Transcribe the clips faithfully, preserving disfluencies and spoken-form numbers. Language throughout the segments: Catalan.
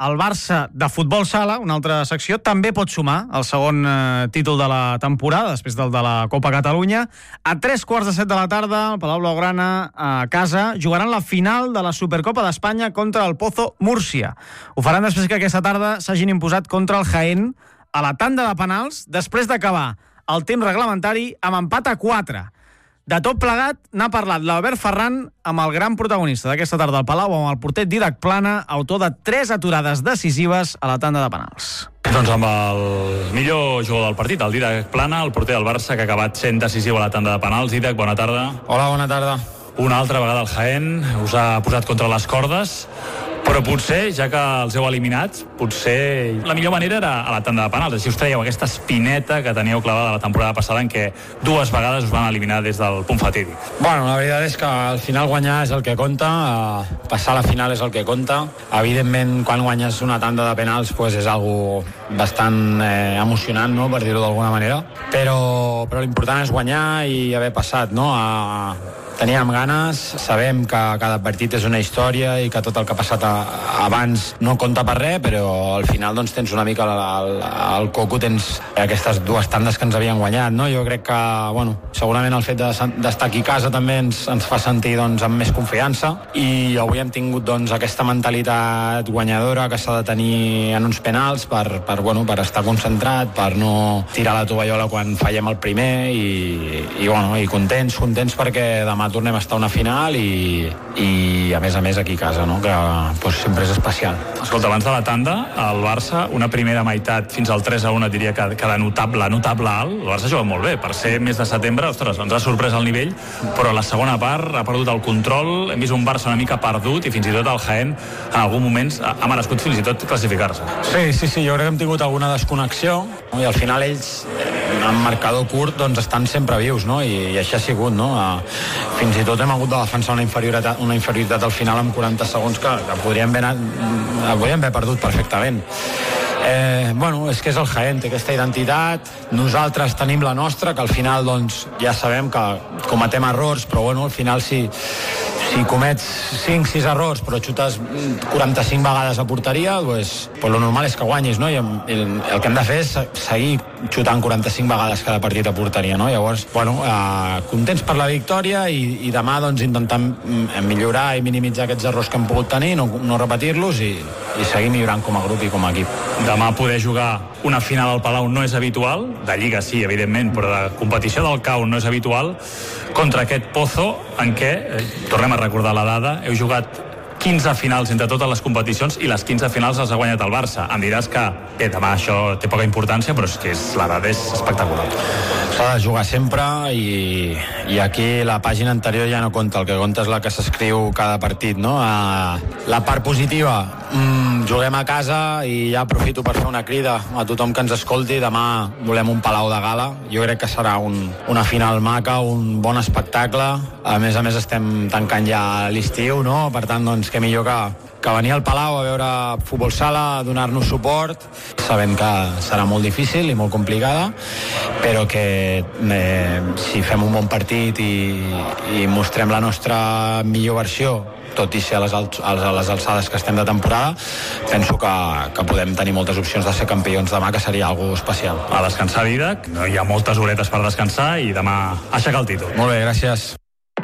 el Barça de futbol sala, una altra secció, també pot sumar el segon eh, títol de la temporada, després del de la Copa Catalunya. A tres quarts de set de la tarda, el Palau Blaugrana, a casa, jugaran la final de la Supercopa d'Espanya contra el Pozo Múrcia. Ho faran després que aquesta tarda s'hagin imposat contra el Jaén a la tanda de penals, després d'acabar el temps reglamentari amb empat a quatre. De tot plegat n'ha parlat l'Albert Ferran amb el gran protagonista d'aquesta tarda al Palau, amb el porter Dídac Plana, autor de tres aturades decisives a la tanda de penals. Doncs amb el millor jugador del partit, el Dídac Plana, el porter del Barça, que ha acabat sent decisiu a la tanda de penals. Dídac, bona tarda. Hola, bona tarda. Una altra vegada el Jaén us ha posat contra les cordes, però potser, ja que els heu eliminats, potser la millor manera era a la tanda de penals. Així us traieu aquesta espineta que teníeu clavada la temporada passada, en què dues vegades us van eliminar des del punt fatídic. Bueno, la veritat és que al final guanyar és el que compta, passar a la final és el que compta. Evidentment, quan guanyes una tanda de penals pues és algo bastant eh, emocionant, no?, per dir-ho d'alguna manera. Però, però l'important és guanyar i haver passat, no?, a... Teníem ganes, sabem que cada partit és una història i que tot el que ha passat a, abans no compta per res, però al final doncs, tens una mica al, al coco, tens aquestes dues tandes que ens havien guanyat, no? Jo crec que, bueno, segurament el fet d'estar aquí a casa també ens, ens fa sentir doncs, amb més confiança, i avui hem tingut doncs, aquesta mentalitat guanyadora que s'ha de tenir en uns penals per, per, bueno, per estar concentrat, per no tirar la tovallola quan fallem el primer, i, i, bueno, i contents, contents perquè demà tornem a estar a una final i, i a més a més aquí a casa, no?, que pues, sempre és especial. Escolta, abans de la tanda, el Barça, una primera meitat fins al tres a un, et diria que, que de notable, notable alt, el Barça juga molt bé. Per ser mes de setembre, ostres, ens ha sorprès el nivell, però la segona part ha perdut el control, hem vist un Barça una mica perdut i fins i tot el Jaén en algun moment ha, ha merescut fins i tot classificar-se. Sí, sí, sí, jo crec que hem tingut alguna desconnexió, no? I al final ells, en marcador curt, doncs estan sempre vius, no? I, i així ha sigut, no? Fins i tot hem hagut de defensar una inferioritat, una inferioritat al final amb quaranta segons que, que podríem, haver anat, podríem haver perdut perfectament. Eh, bueno, és que és el Jaén, té aquesta identitat, nosaltres tenim la nostra, que al final doncs, ja sabem que cometem errors, però bueno, al final si, si comets cinc sis errors però xutes quaranta-cinc vegades a porteria, pues, pues lo normal és que guanyis, no? I el, el que hem de fer és seguir xutant quaranta-cinc vegades cada partit a porteria, no? Llavors, bueno, eh, contents per la victòria i, i demà doncs intentant millorar i minimitzar aquests errors que hem pogut tenir, no, no repetir-los i, i seguir millorant com a grup i com a equip. Demà poder jugar una final al Palau no és habitual, de Lliga sí, evidentment, però de competició del C A U no és habitual, contra aquest Pozo, en què, eh, tornem a recordar la dada, heu jugat quinze finals entre totes les competicions i les quinze finals les ha guanyat el Barça. Em diràs que, bé, demà això té poca importància, però és que és, la dada és espectacular. S'ha de jugar sempre i, i aquí la pàgina anterior ja no compta, el que compta és la que s'escriu cada partit, no? La part positiva, mm, juguem a casa i ja aprofito per fer una crida a tothom que ens escolti. Demà volem un Palau de Gala, jo crec que serà un, una final maca, un bon espectacle. A més a més estem tancant ja l'estiu, no? Per tant, doncs, que millor que, que venir al Palau a veure futbol sala, donar-nos suport. Sabem que serà molt difícil i molt complicada, però que eh, si fem un bon partit i, i mostrem la nostra millor versió, tot i ser a les, a les alçades que estem de temporada, penso que, que podem tenir moltes opcions de ser campions demà, que seria algo especial. A descansar, Dídac, no hi ha moltes horetes per descansar i demà aixecar el títol. Molt bé, gràcies.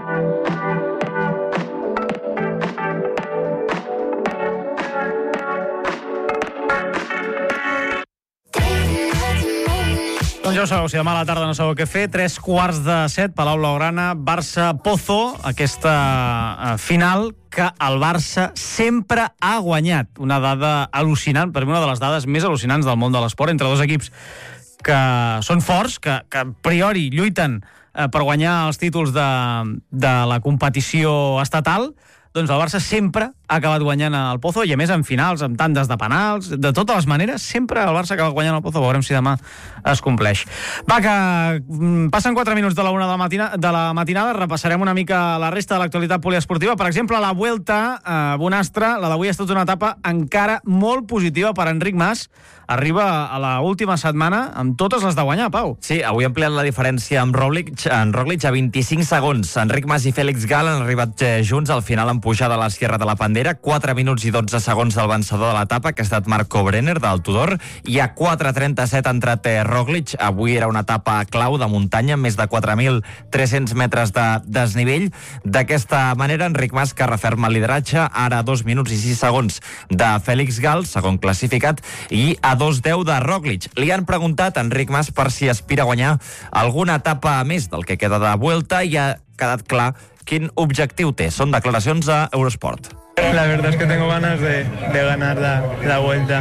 Doncs ja ho sabeu, si demà a la tarda no sabeu què fer, tres quarts de set, Palau Blaugrana, Barça-Pozo, aquesta uh, final que el Barça sempre ha guanyat. Una dada al·lucinant, per mi una de les dades més al·lucinants del món de l'esport, entre dos equips que són forts, que, que a priori lluiten uh, per guanyar els títols de, de la competició estatal. Doncs el Barça sempre ha acabat guanyant el Pozo, i a més en finals, amb tandes de penals, de totes les maneres, sempre el Barça acaba guanyant el Pozo. Veurem si demà es compleix. Va, que passen quatre minuts de la una de la, matina, de la matinada, repassarem una mica la resta de l'actualitat poliesportiva. Per exemple, la Vuelta a Bonastre, la d'avui ha estat una etapa encara molt positiva per Enric Mas. Arriba a la última setmana amb totes les de guanyar, Pau. Sí, avui ha ampliat la diferència amb Roglic, en Roglic a vint-i-cinc segons. Enric Mas i Fèlix Gal han arribat junts al final en pujada a l'esquerra de la Pandilla bandera, quatre minuts i dotze segons del vencedor de l'etapa, que ha estat Marco Brenner, del Tudor, i a quatre trenta-set ha entrat Roglic. Avui era una etapa clau de muntanya, més de quatre mil tres-cents metres de desnivell. D'aquesta manera, Enric Mas, que referma el lideratge, ara a dos minuts i sis segons de Félix Gall, segon classificat, i a dos deu de Roglic. Li han preguntat a Enric Mas per si aspira a guanyar alguna etapa més del que queda de Vuelta i ha quedat clar quin objectiu té. Són declaracions a Eurosport. La verdad es que tengo ganas de, de ganar la, la Vuelta.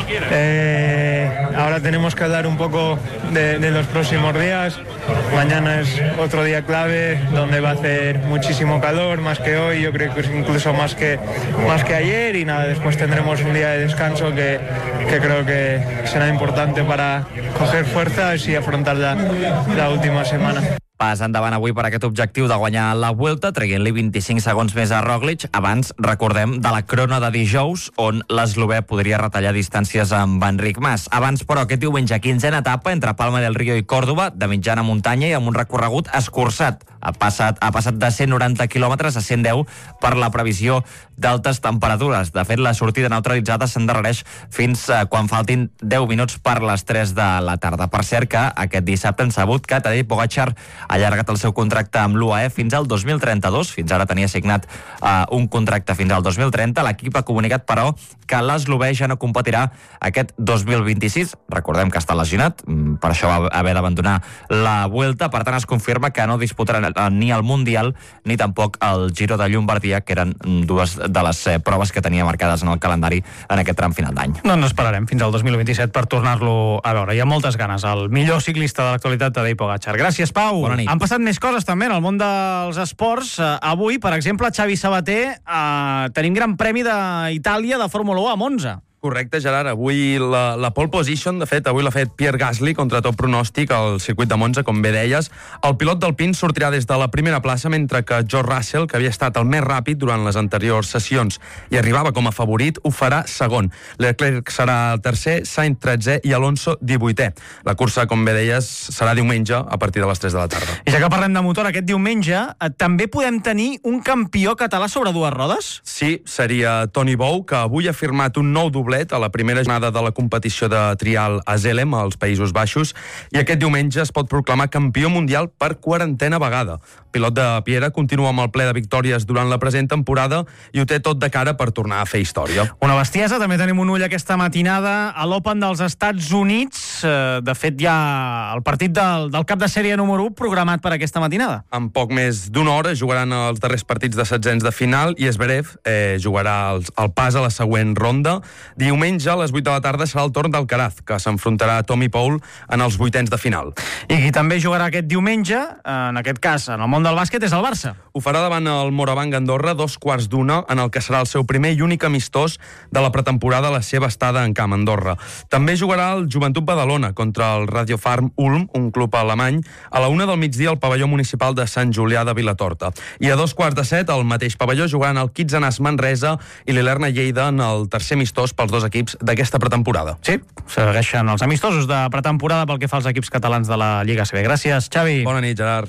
Eh, ahora tenemos que hablar un poco de, de los próximos días. Mañana es otro día clave donde va a hacer muchísimo calor, más que hoy, yo creo que incluso más que, más que ayer. Y nada, después tendremos un día de descanso que, que creo que será importante para coger fuerzas y afrontar la, la última semana. Pas endavant avui per aquest objectiu de guanyar la Vuelta, traient-li vint-i-cinc segons més a Roglic, abans, recordem, de la crona de dijous, on l'eslovè podria retallar distàncies amb Enric Mas. Abans, però, aquest diumenge, quinzena etapa entre Palma del Río i Còrdova, de mitjana muntanya i amb un recorregut escurçat. Ha passat, ha passat de cent noranta quilòmetres a cent deu per la previsió d'altes temperatures. De fet, la sortida neutralitzada s'endarrereix fins eh, quan faltin deu minuts per les tres de la tarda. Per cert que aquest dissabte hem sabut que Tadej Pogačar ha allargat el seu contracte amb l'U A E fins al dos mil trenta-dos. Fins ara tenia signat eh, un contracte fins al dos mil trenta. L'equip ha comunicat, però, que l'eslovè ja no competirà aquest dos mil vint-i-sis. Recordem que està lesionat, per això va haver d'abandonar la Vuelta. Per tant, es confirma que no disputarà ni el Mundial ni tampoc el Giro de Llombardia, que eren dues de les eh, proves que tenia marcades en el calendari en aquest tram final d'any. No ens esperarem fins al dos mil vint-i-set per tornar-lo a veure. Hi ha moltes ganes. El millor ciclista de l'actualitat, Tadej Pogačar. Gràcies, Pau. Bona nit. Han passat més coses també en el món dels esports. Uh, avui, per exemple, Xavi Sabater, uh, tenim Gran Premi d'Itàlia de Fórmula u a Monza. Correcte, Gerard. Avui la, la pole position, de fet, avui l'ha fet Pierre Gasly contra tot pronòstic al circuit de Monza, com bé deies. El pilot d'Alpine sortirà des de la primera plaça, mentre que George Russell, que havia estat el més ràpid durant les anteriors sessions i arribava com a favorit, ho farà segon. Leclerc serà el tercer, Sainz tretzè i Alonso divuitè. La cursa, com bé deies, serà diumenge a partir de les tres de la tarda. I ja que parlem de motor, aquest diumenge eh, també podem tenir un campió català sobre dues rodes? Sí, seria Toni Bou, que avui ha firmat un nou doblet a la primera jornada de la competició de trial a Zelem, als Països Baixos, i aquest diumenge es pot proclamar campió mundial per quarantena vegada. El pilot de Piera continua amb el ple de victòries durant la present temporada i ho té tot de cara per tornar a fer història. Una bestiesa, també tenim un ull aquesta matinada a l'Open dels Estats Units. De fet, hi ha el partit del, del cap de sèrie número u programat per aquesta matinada. En poc més d'una hora jugaran els darrers partits de setzents de final i Zverev eh, jugarà el, el pas a la següent ronda. Diumenge a les vuit de la tarda serà el torn d'Alcaraz, que s'enfrontarà a Tommy Paul en els vuitens de final. I qui també jugarà aquest diumenge, en aquest cas, en el món del bàsquet, és el Barça. Ho farà davant el Morabanc Andorra, dos quarts d'una, en el que serà el seu primer i únic amistós de la pretemporada a la seva estada en camp Andorra. També jugarà el Joventut Badalona contra el Radio Farm Ulm, un club alemany, a la una del migdia al pavelló municipal de Sant Julià de Vilatorta. I a dos quarts de set, al mateix pavelló, jugaran el Kitsanàs Manresa i l'Ilerna Lleida en el tercer amistós pels dos equips d'aquesta pretemporada. Sí, segueixen els amistosos de pretemporada pel que fa als equips catalans de la Lliga A C B. Gràcies, Xavi. Bona nit, Gerard.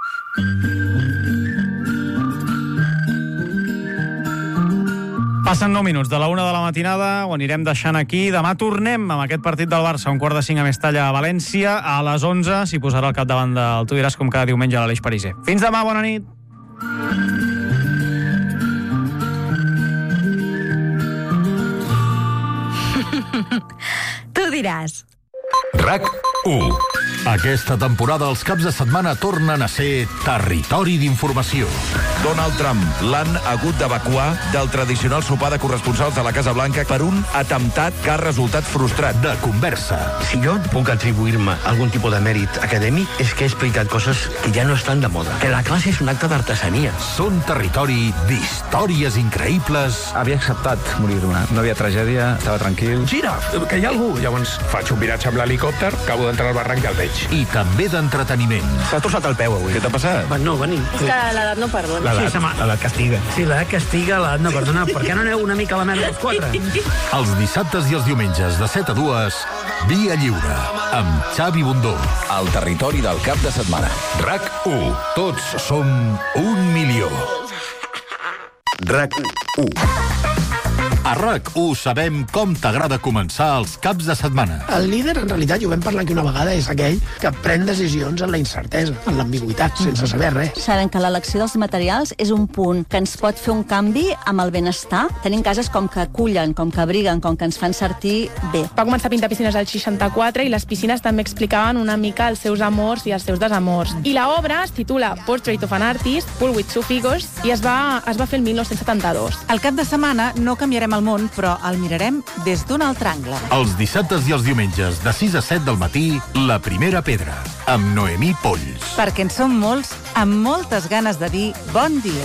Passen nou minuts de la una de la matinada, ho anirem deixant aquí. Demà tornem amb aquest partit del Barça, un quart de cinc a Mestalla a València. A les onze s'hi posarà al capdavant del Tu diràs, com cada diumenge a l'Aleix Pariser. Fins demà, bona nit. Tu diràs. RAC u. Aquesta temporada els caps de setmana tornen a ser territori d'informació. Donald Trump l'han hagut d'evacuar del tradicional sopar de corresponsals de la Casa Blanca per un atemptat que ha resultat frustrat. De conversa. Si jo puc atribuir-me algun tipus de mèrit acadèmic és que he explicat coses que ja no estan de moda. Que la classe és un acte d'artesania. Són territori d'històries increïbles. Havia acceptat morir-me. No havia tragèdia, estava tranquil. Gira, que hi ha algú. Llavors faig un viratge amb l'helicòpter, acabo d'entrar al barranc i el veig. I també d'entreteniment. S'ha torçat el peu avui. Què t'ha passat? Va, no, venim. És que l'edat no perdona. L'edat, sí, l'edat castiga. Sí, l'edat castiga, l'edat no perdona. Per què no aneu una mica a la merda els quatre? Els dissabtes i els diumenges de set a dues, Via Lliure, amb Xavi Bundó. El territori del cap de setmana. RAC u. Tots som un milió. RAC u. A RAC u sabem com t'agrada començar els caps de setmana. El líder, en realitat, i ho vam parlar aquí una vegada, és aquell que pren decisions en la incertesa, en l'ambigüitat, sense saber res. Sabem que l'elecció dels materials és un punt que ens pot fer un canvi amb el benestar. Tenim cases com que acullen, com que abriguen, com que ens fan sentir bé. Va començar a pintar piscines al seixanta-quatre i les piscines també explicaven una mica els seus amors i els seus desamors. I l'obra es titula Portrait of an Artist, Pool with Two Figures, i es va, es va fer el dinou setanta-dos. Al cap de setmana no canviarem el món, però el mirarem des d'un altre angle. Els dissabtes i els diumenges, de sis a set del matí, La Primera Pedra, amb Noemí Polls. Perquè en som molts, amb moltes ganes de dir bon dia.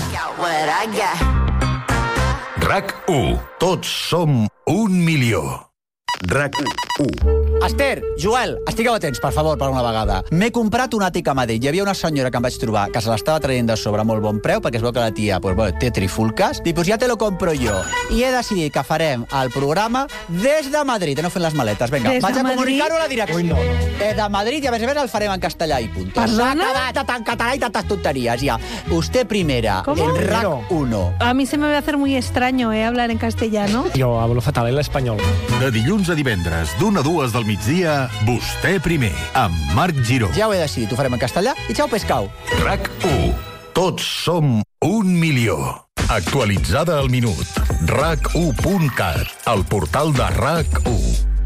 RAC u. Tots som un milió. RAC u. Esther, Joel, estigueu atents, per favor, per una vegada. M'he comprat un àtic a Madrid. Hi havia una senyora que em vaig trobar que se l'estava traient de sobre a molt bon preu, perquè es veu que la tia pues, bueno, té trifulques. Dic, pues ja te lo compro jo. I he decidit que farem el programa des de Madrid. Aneu fent les maletes. Vinga, Des vaig de a Madrid? comunicar-ho a la direcció. Ui, no, no. Des de Madrid, i a més a més el farem en castellà i punt. Perdona? S'ha acabat en català i tantes tonterías, ja. Usted primera, ¿Cómo? en RAC uno. A mí se me va a hacer muy extraño, ¿eh? Hablar en castellano. Yo hablo fatal el español. De dilluns a divendres, d'una a dues del migdia, Vostè primer, amb Marc Giró. Ja ho he decidit, ho farem en castellà i xau pescau. RAC u. Tots som un milió. Actualitzada al minut. RAC u punt cat, el portal de RAC u.